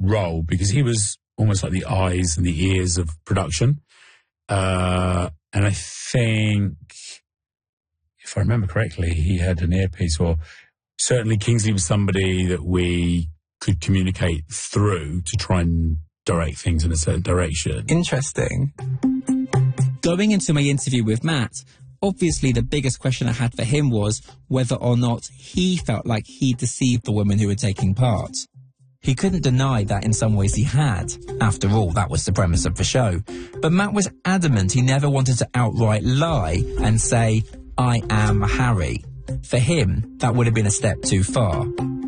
role because he was almost like the eyes and the ears of production. And I think, if I remember correctly, he had an earpiece, or certainly Kingsley was somebody that we could communicate through to try and direct things in a certain direction. Interesting. Going into my interview with Matt, obviously the biggest question I had for him was whether or not he felt like he deceived the women who were taking part. He couldn't deny that in some ways he had. After all, that was the premise of the show. But Matt was adamant he never wanted to outright lie and say, "I am Harry." For him, that would have been a step too far.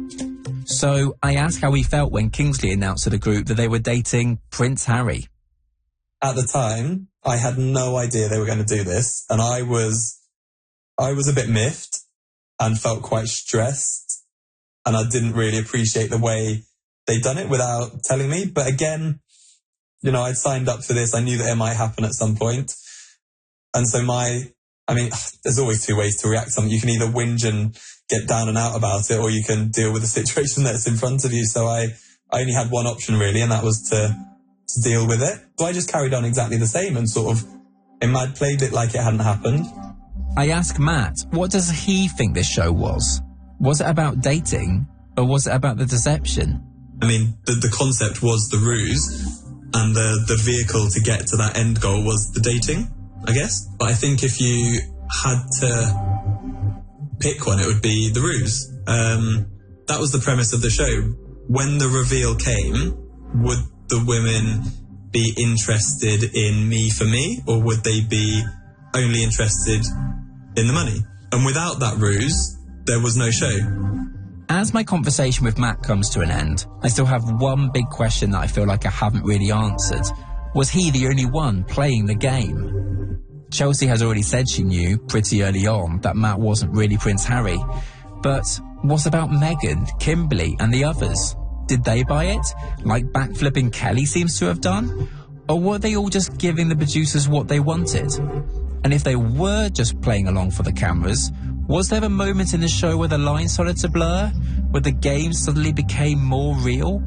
So I asked how he felt when Kingsley announced to the group that they were dating Prince Harry. At the time, I had no idea they were going to do this, and I was a bit miffed and felt quite stressed, and I didn't really appreciate the way they'd done it without telling me. But again, you know, I'd signed up for this. I knew that it might happen at some point. And so there's always two ways to react to something. You can either whinge and get down and out about it, or you can deal with the situation that's in front of you. So I only had one option really, and that was to deal with it. So I just carried on exactly the same and sort of played it like it hadn't happened. I asked Matt, what does he think this show was? Was it about dating, or was it about the deception? I mean, the concept was the ruse, and the vehicle to get to that end goal was the dating, I guess. But I think if you had to pick one, it would be the ruse. That was the premise of the show. When the reveal came, would the women be interested in me for me, or would they be only interested in the money? And without that ruse, there was no show. As my conversation with Matt comes to an end, I still have one big question that I feel like I haven't really answered. Was he the only one playing the game? Chelsea has already said she knew pretty early on that Matt wasn't really Prince Harry. But what about Meghan, Kimberly and the others? Did they buy it, like backflipping Kelly seems to have done? Or were they all just giving the producers what they wanted? And if they were just playing along for the cameras, was there a moment in the show where the lines started to blur? Where the game suddenly became more real?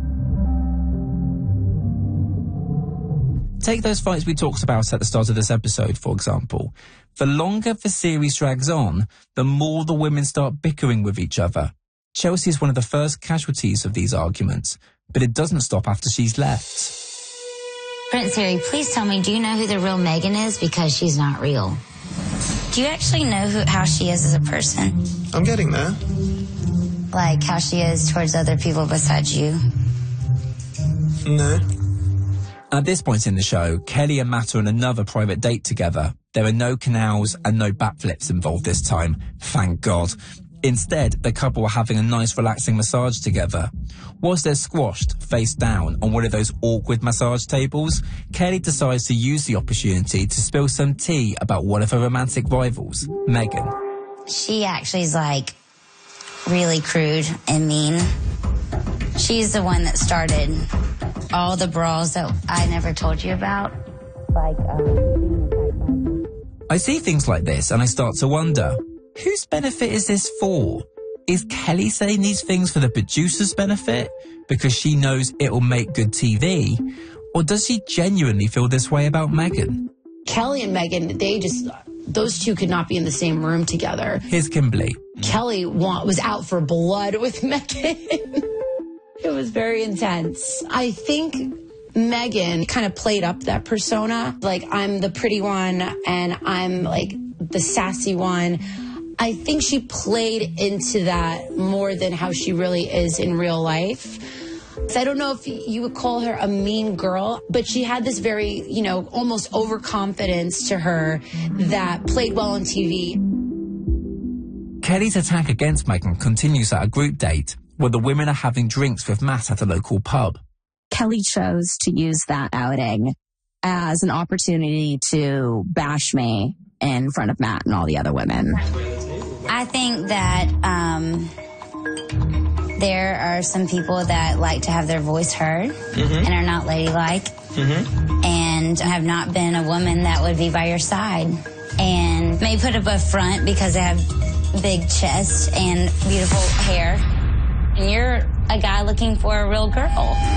Take those fights we talked about at the start of this episode, for example. The longer the series drags on, the more the women start bickering with each other. Chelsea is one of the first casualties of these arguments, but it doesn't stop after she's left. Prince Harry, please tell me, do you know who the real Meghan is? Because she's not real. Do you actually know how she is as a person? I'm getting there. Like how she is towards other people besides you? No. At this point in the show, Kelly and Matt are on another private date together. There are no canals and no backflips involved this time, thank God. Instead, the couple are having a nice relaxing massage together. Whilst they're squashed, face down, on one of those awkward massage tables, Kelly decides to use the opportunity to spill some tea about one of her romantic rivals, Meghan. She actually is like really crude and mean. She's the one that started all the brawls that I never told you about. I see things like this and I start to wonder, whose benefit is this for? Is Kelly saying these things for the producer's benefit because she knows it'll make good TV? Or does she genuinely feel this way about Meghan? Kelly and Meghan, those two could not be in the same room together. Here's Kimberly. Kelly was out for blood with Meghan. It was very intense. I think Meghan kind of played up that persona. Like, I'm the pretty one and I'm like the sassy one. I think she played into that more than how she really is in real life. So I don't know if you would call her a mean girl, but she had this very, almost overconfidence to her that played well on TV. Kelly's attack against Meghan continues at a group date where the women are having drinks with Matt at a local pub. Kelly chose to use that outing as an opportunity to bash me in front of Matt and all the other women. I think that there are some people that like to have their voice heard and are not ladylike and have not been a woman that would be by your side and may put up a front because they have big chest and beautiful hair. And you're a guy looking for a real girl.